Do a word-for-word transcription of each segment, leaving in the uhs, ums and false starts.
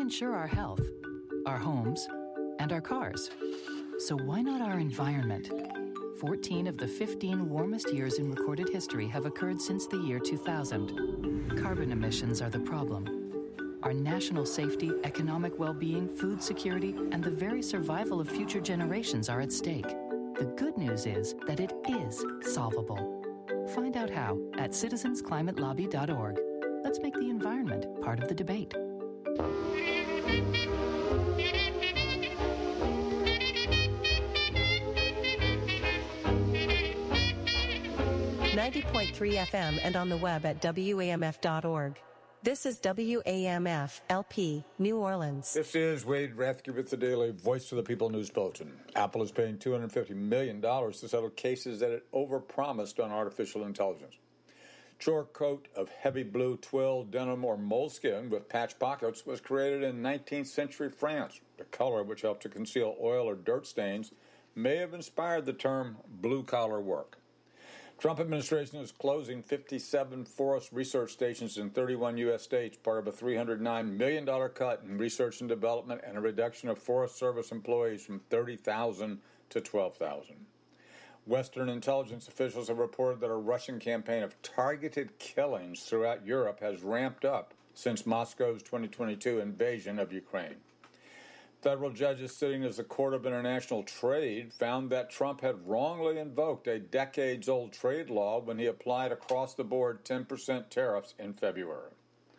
insure our health, our homes, and our cars. So why not our environment? fourteen of the fifteen warmest years in recorded history have occurred since the year two thousand. Carbon emissions are the problem. Our national safety, economic well-being, food security, and the very survival of future generations are at stake. The good news is that it is solvable. Find out how at citizens climate lobby dot org. Let's make the environment part of the debate. ninety point three F M and on the web at W A M F dot org. This is W A M F L P, New Orleans. This is Wade Rathke with the Daily Voice of the People News Bulletin. Apple is paying two hundred fifty million dollars to settle cases that it overpromised on artificial intelligence. Chore coat of heavy blue twill, denim, or moleskin with patch pockets was created in nineteenth century France. The color, which helped to conceal oil or dirt stains, may have inspired the term blue-collar work. Trump administration is closing fifty-seven forest research stations in thirty-one U S states, part of a three hundred nine million dollars cut in research and development and a reduction of Forest Service employees from thirty thousand to twelve thousand. Western intelligence officials have reported that a Russian campaign of targeted killings throughout Europe has ramped up since Moscow's twenty twenty-two invasion of Ukraine. Federal judges sitting as the Court of International Trade found that Trump had wrongly invoked a decades-old trade law when he applied across-the-board ten percent tariffs in February.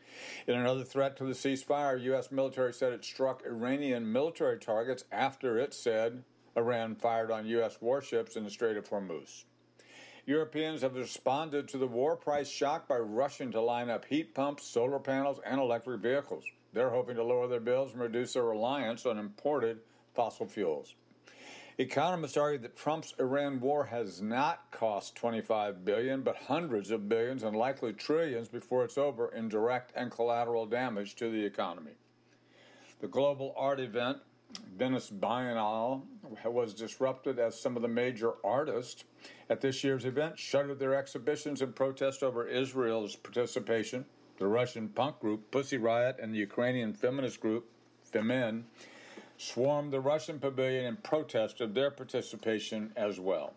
In another threat to the ceasefire, U S military said it struck Iranian military targets after it said Iran fired on U S warships in the Strait of Hormuz. Europeans have responded to the war price shock by rushing to line up heat pumps, solar panels, and electric vehicles. They're hoping to lower their bills and reduce their reliance on imported fossil fuels. Economists argue that Trump's Iran war has not cost twenty-five billion dollars, but hundreds of billions and likely trillions before it's over in direct and collateral damage to the economy. The global art event, Venice Biennale, was disrupted as some of the major artists at this year's event shuttered their exhibitions in protest over Israel's participation. The Russian punk group Pussy Riot and the Ukrainian feminist group Femen swarmed the Russian pavilion in protest of their participation as well.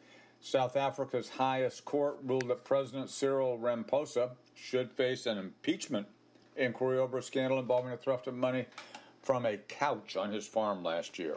South Africa's highest court ruled that President Cyril Ramaphosa should face an impeachment inquiry over a scandal involving a theft of money from a couch on his farm last year.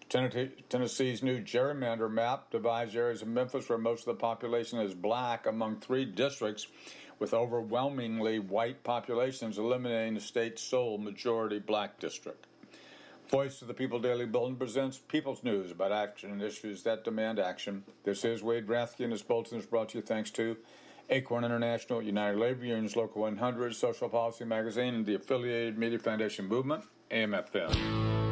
Tennessee's new gerrymander map divides areas of Memphis where most of the population is black among three districts with overwhelmingly white populations, eliminating the state's sole majority black district. Voice of the People Daily Bulletin presents People's News about action and issues that demand action. This is Wade Rathke, and this bulletin is brought to you thanks to Acorn International, United Labor Unions Local one hundred, Social Policy Magazine, and the affiliated Media Foundation Movement, A M F M.